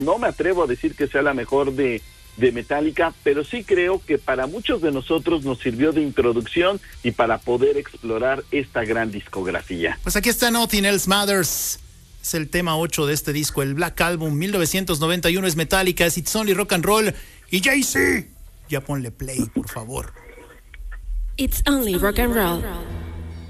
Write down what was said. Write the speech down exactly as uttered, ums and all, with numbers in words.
no me atrevo a decir que sea la mejor de, de Metallica, pero sí creo que para muchos de nosotros nos sirvió de introducción y para poder explorar esta gran discografía. Pues aquí está Nothing Else Matters. Es el tema ocho de este disco, el Black Album, mil novecientos noventa y uno, es Metallica, es It's Only Rock and Roll. Y Jay-Z, ya ponle play, por favor. It's Only Rock and Roll.